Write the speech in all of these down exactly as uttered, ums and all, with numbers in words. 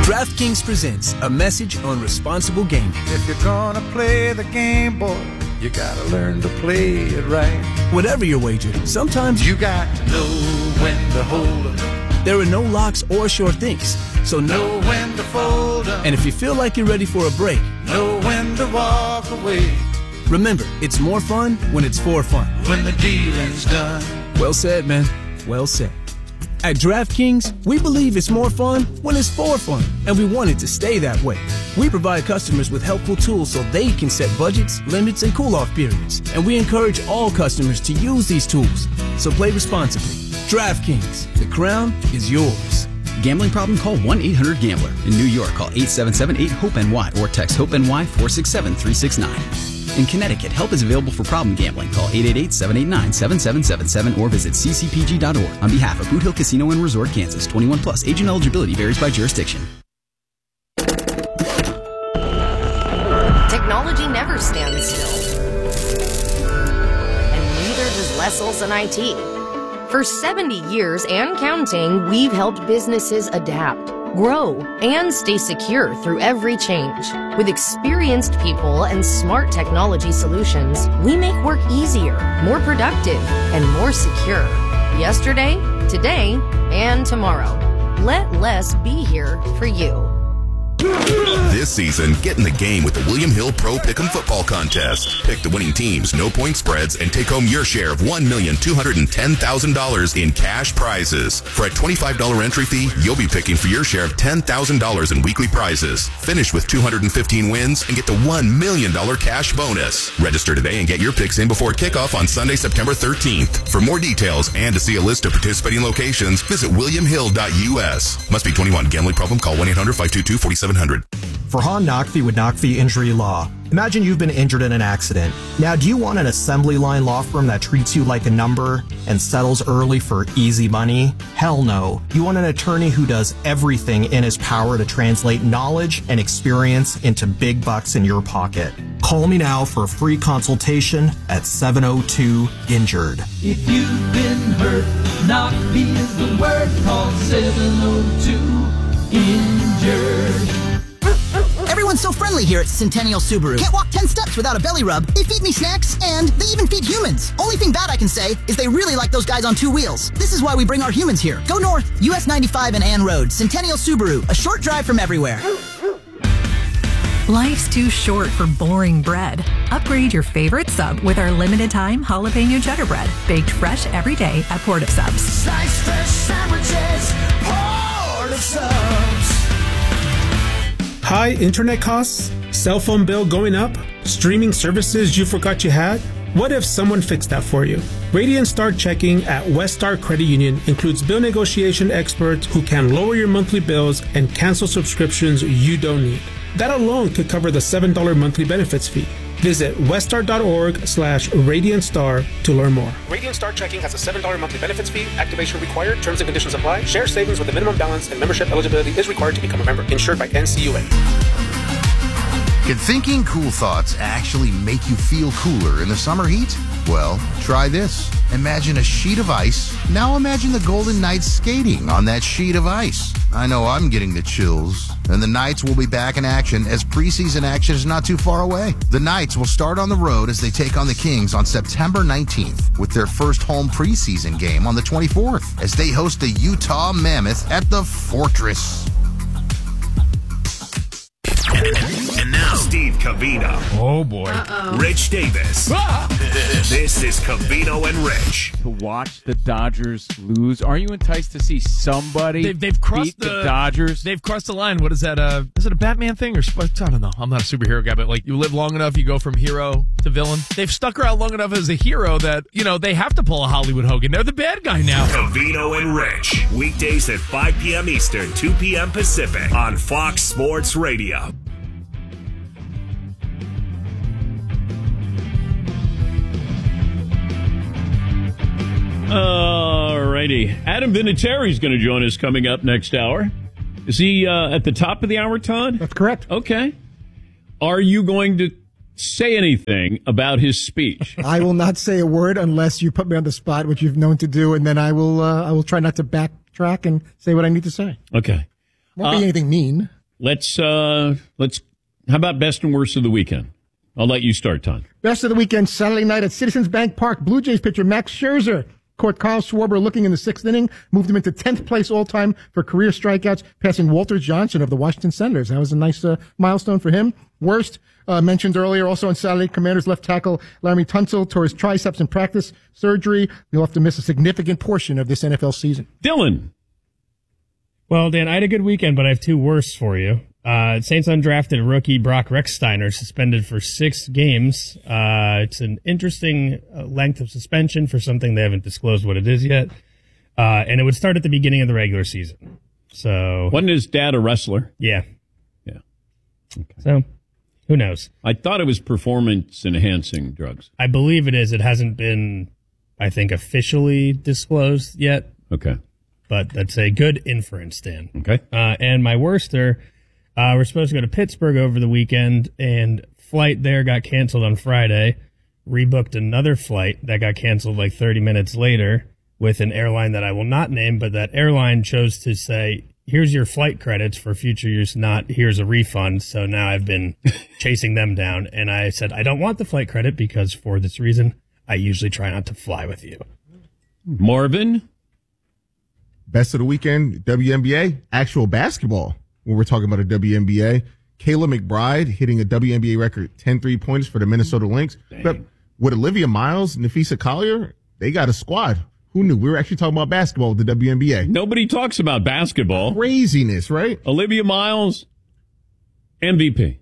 DraftKings presents a message on responsible gaming. If you're gonna play the game, boy, you gotta learn to play it right. Whatever your wager, sometimes you got to know when to hold 'em. There are no locks or sure things, so know when to fold 'em. And if you feel like you're ready for a break, know when to walk away. Remember, it's more fun when it's for fun. When the dealing's done. Well said, man. Well said. At DraftKings, we believe it's more fun when it's for fun, and we want it to stay that way. We provide customers with helpful tools so they can set budgets, limits, and cool-off periods, and we encourage all customers to use these tools. So play responsibly. DraftKings, the crown is yours. Gambling problem? Call one eight hundred gambler. In New York, call eight seven seven eight hope N Y or text HOPE-NY four six seven three six nine. In Connecticut, help is available for problem gambling. Call eight eight eight, seven eight nine, seven seven seven seven or visit c c p g dot org. On behalf of Boot Hill Casino and Resort, Kansas, twenty-one plus. Age and eligibility varies by jurisdiction. Technology never stands still. And neither does Lessels and I T. For seventy years and counting, we've helped businesses adapt, grow, and stay secure through every change. With experienced people and smart technology solutions, we make work easier, more productive, and more secure. Yesterday, today, and tomorrow. Let less be here for you. This season, get in the game with the William Hill Pro Pick'em Football Contest. Pick the winning teams, no point spreads, and take home your share of one million two hundred ten thousand dollars in cash prizes. For a twenty-five dollars entry fee, you'll be picking for your share of ten thousand dollars in weekly prizes. Finish with two hundred fifteen wins and get the one million dollars cash bonus. Register today and get your picks in before kickoff on Sunday, September thirteenth. For more details and to see a list of participating locations, visit william hill dot u s. Must be twenty-one. Gambling problem? Call one eight hundred five two two four seven zero zero. Farhan Naqvi with Naqvi Injury Law. Imagine you've been injured in an accident. Now, do you want an assembly line law firm that treats you like a number and settles early for easy money? Hell no. You want an attorney who does everything in his power to translate knowledge and experience into big bucks in your pocket. Call me now for a free consultation at seven oh two injured. If you've been hurt, Naqvi is the word. Call seven oh two injured. Everyone's so friendly here at Centennial Subaru. Can't walk ten steps without a belly rub. They feed me snacks, and they even feed humans. Only thing bad I can say is they really like those guys on two wheels. This is why we bring our humans here. Go north, U S ninety-five and Ann Road. Centennial Subaru, a short drive from everywhere. Life's too short for boring bread. Upgrade your favorite sub with our limited-time jalapeno cheddar bread. Baked fresh every day at Port of Subs. Slice fresh sandwiches, Port of Subs. High internet costs? Cell phone bill going up? Streaming services you forgot you had? What if someone fixed that for you? Radiant Start Checking at West Star Credit Union includes bill negotiation experts who can lower your monthly bills and cancel subscriptions you don't need. That alone could cover the seven dollars monthly benefits fee. Visit weststar.org slash Radiant Star to learn more. Radiant Start Checking has a seven dollars monthly benefits fee. Activation required. Terms and conditions apply. Share savings with a minimum balance and membership eligibility is required to become a member. Insured by N C U A. Can thinking cool thoughts actually make you feel cooler in the summer heat? Well, try this. Imagine a sheet of ice. Now imagine the Golden Knights skating on that sheet of ice. I know I'm getting the chills. And the Knights will be back in action as preseason action is not too far away. The Knights will start on the road as they take on the Kings on September nineteenth with their first home preseason game on the twenty-fourth as they host the Utah Mammoth at the Fortress. And now, Steve Covino. Oh, boy. Uh-oh. Rich Davis. Ah! This is Covino and Rich. To watch the Dodgers lose, are you enticed to see somebody they've, they've crossed beat the, the Dodgers? They've crossed the line. What is that? Uh, is it a Batman thing? Or I don't know. I'm not a superhero guy, but like you live long enough, you go from hero to villain. They've stuck around long enough as a hero that, you know, they have to pull a Hollywood Hogan. They're the bad guy now. Covino and Rich. Weekdays at five p.m. Eastern, two p.m. Pacific on Fox Sports Radio. Alrighty. Adam Vinatieri is going to join us coming up next hour. Is he uh, at the top of the hour, Todd? That's correct. Okay. Are you going to say anything about his speech? I will not say a word unless you put me on the spot, which you've known to do, and then I will uh, I will try not to backtrack and say what I need to say. Okay. Won't uh, be anything mean. let's uh, let's. How about best and worst of the weekend? I'll let you start, Tom. Best of the weekend, Saturday night at Citizens Bank Park. Blue Jays pitcher Max Scherzer caught Kyle Schwarber looking in the sixth inning, moved him into tenth place all-time for career strikeouts, passing Walter Johnson of the Washington Senators. That was a nice uh, milestone for him. Worst, uh, mentioned earlier, also on Saturday, Commanders left tackle Laremy Tunsil tore his triceps in practice surgery. He'll have to miss a significant portion of this N F L season. Dylan. Well, Dan, I had a good weekend, but I have two worsts for you. Uh, Saints undrafted rookie Brock Rechsteiner suspended for six games. Uh, it's an interesting length of suspension for something they haven't disclosed what it is yet. Uh, and it would start at the beginning of the regular season. So, wasn't his dad a wrestler? Yeah. Yeah. Okay. So, who knows? I thought it was performance enhancing drugs. I believe it is. It hasn't been, I think, officially disclosed yet. Okay. But that's a good inference, Dan. Okay. Uh, and my worst are, Uh, we're supposed to go to Pittsburgh over the weekend, and flight there got canceled on Friday. Rebooked another flight that got canceled like thirty minutes later with an airline that I will not name, but that airline chose to say, here's your flight credits for future use, not here's a refund. So now I've been chasing them down, and I said, I don't want the flight credit because for this reason, I usually try not to fly with you. Marvin? Best of the weekend, W N B A, actual basketball. When we're talking about a W N B A, Kayla McBride hitting a W N B A record ten three-pointers for the Minnesota Lynx. But with Olivia Miles, Nafisa Collier, they got a squad. Who knew? We were actually talking about basketball with the W N B A. Nobody talks about basketball. Craziness, right? Olivia Miles, M V P.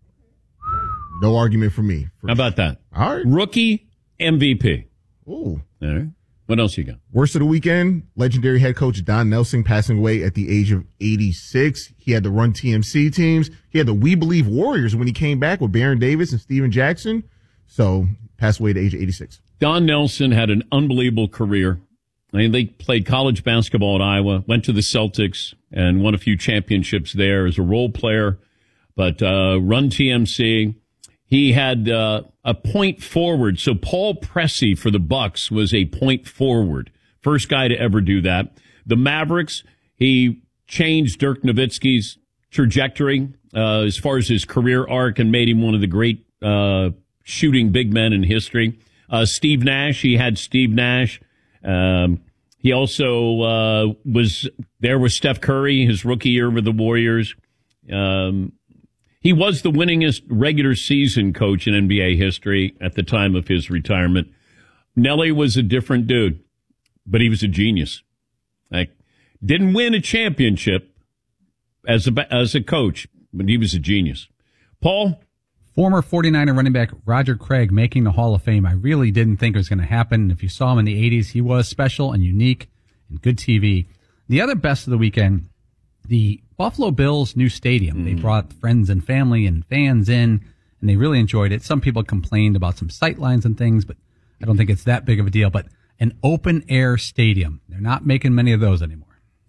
No argument for me. How about that? All right. Rookie M V P. Ooh. All right. What else you got? Worst of the weekend, legendary head coach Don Nelson passing away at the age of eighty-six. He had the Run T M C teams. He had the We Believe Warriors when he came back with Baron Davis and Steven Jackson. So, passed away at the age of eighty-six. Don Nelson had an unbelievable career. I mean, they played college basketball at Iowa, went to the Celtics, and won a few championships there as a role player. But uh, Run T M C, he had uh, a point forward. So Paul Pressey for the Bucks was a point forward. First guy to ever do that. The Mavericks, he changed Dirk Nowitzki's trajectory uh, as far as his career arc and made him one of the great uh, shooting big men in history. Uh, Steve Nash, he had Steve Nash. Um, he also uh, was there with Steph Curry, his rookie year with the Warriors. Um, he was the winningest regular season coach in N B A history at the time of his retirement. Nelly was a different dude, but he was a genius. Like, didn't win a championship as a, as a coach, but he was a genius. Paul? Former forty-niner running back Roger Craig making the Hall of Fame. I really didn't think it was going to happen. If you saw him in the eighties, he was special and unique and good T V. The other best of the weekend, the Buffalo Bills' new stadium. Mm. They brought friends and family and fans in, and they really enjoyed it. Some people complained about some sight lines and things, but I don't think it's that big of a deal. But an open-air stadium, they're not making many of those anymore.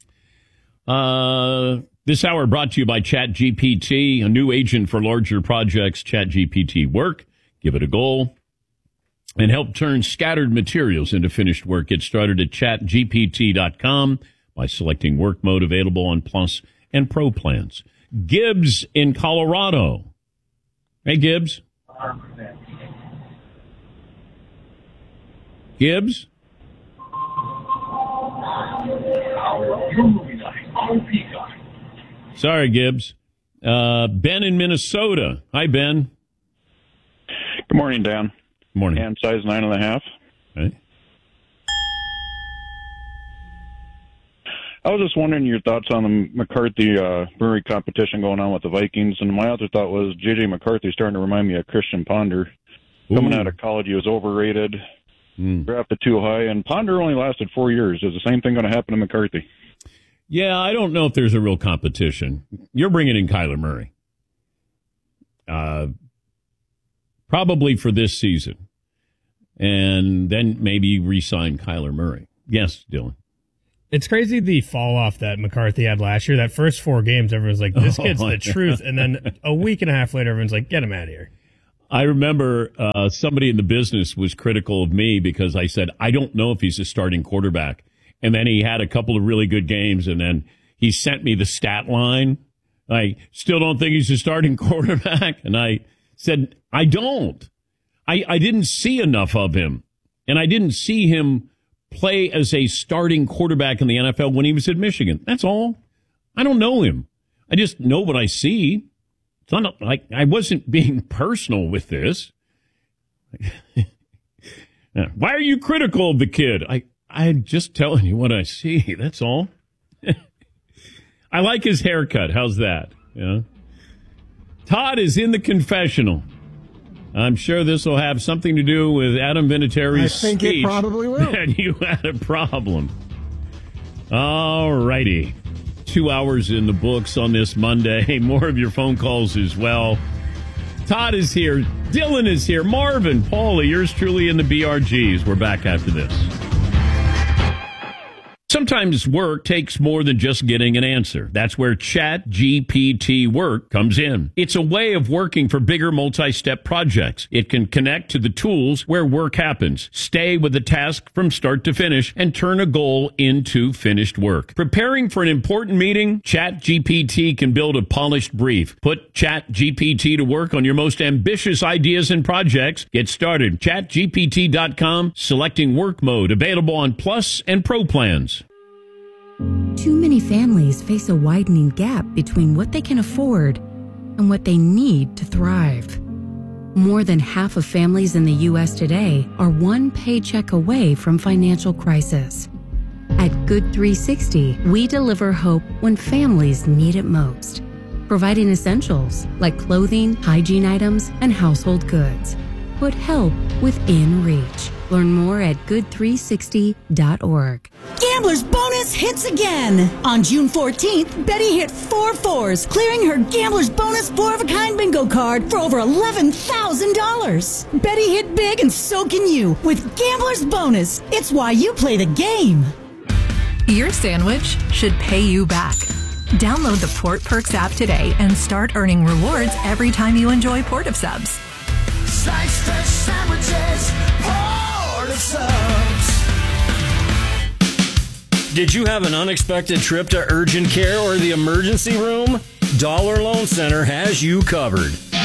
Uh... This hour brought to you by ChatGPT, a new agent for larger projects. ChatGPT Work. Give it a goal and help turn scattered materials into finished work. Get started at chat G P T dot com by selecting work mode, available on Plus and Pro plans. Gibbs in Colorado. Hey, Gibbs. Gibbs? Sorry, Gibbs. Uh, Ben in Minnesota. Hi, Ben. Good morning, Dan. Good morning. Hand size nine and a half. Okay. I was just wondering your thoughts on the McCarthy uh, Murray competition going on with the Vikings. And my other thought was J J McCarthy starting to remind me of Christian Ponder. Ooh. Coming out of college, he was overrated, mm. drafted too high, and Ponder only lasted four years. Is the same thing going to happen to McCarthy? Yeah, I don't know if there's a real competition. You're bringing in Kyler Murray. Uh, probably for this season. And then maybe re-sign Kyler Murray. Yes, Dylan. It's crazy the fall off that McCarthy had last year. That first four games, everyone's like, this kid's Oh, the truth. And then a week and a half later, everyone's like, get him out of here. I remember uh, somebody in the business was critical of me because I said, I don't know if he's a starting quarterback. And then he had a couple of really good games, and then he sent me the stat line I still don't think he's a starting quarterback. And I said, I don't. I, I didn't see enough of him. And I didn't see him play as a starting quarterback in the N F L when he was at Michigan. That's all. I don't know him. I just know what I see. It's not like I wasn't being personal with this. Why are you critical of the kid? I, I'm just telling you what I see. That's all. I like his haircut. How's that? Yeah. Todd is in the confessional. I'm sure this will have something to do with Adam Vinatieri's I think speech it probably will. that you had a problem. All righty. Two hours in the books on this Monday. More of your phone calls as well. Todd is here. Dylan is here. Marvin, Paulie, yours truly in the B R Gs. We're back after this. Sometimes work takes more than just getting an answer. That's where Chat G P T Work comes in. It's a way of working for bigger multi-step projects. It can connect to the tools where work happens, stay with the task from start to finish, and turn a goal into finished work. Preparing for an important meeting? Chat G P T can build a polished brief. Put Chat G P T to work on your most ambitious ideas and projects. Get started. chat G P T dot com, selecting work mode, available on Plus and Pro plans. Too many families face a widening gap between what they can afford and what they need to thrive. More than half of families in the U S today are one paycheck away from financial crisis. At Good three sixty, we deliver hope when families need it most, providing essentials like clothing, hygiene items, and household goods. Put help within reach. Learn more at good three sixty dot org. Gambler's Bonus hits again. On June fourteenth, Betty hit four fours, clearing her Gambler's Bonus four-of-a-kind bingo card for over eleven thousand dollars. Betty hit big and so can you with Gambler's Bonus. It's why you play the game. Your sandwich should pay you back. Download the Port Perks app today and start earning rewards every time you enjoy Port of Subs. Slice fresh sandwiches, Port of Subs. Did you have an unexpected trip to urgent care or the emergency room? Dollar Loan Center has you covered.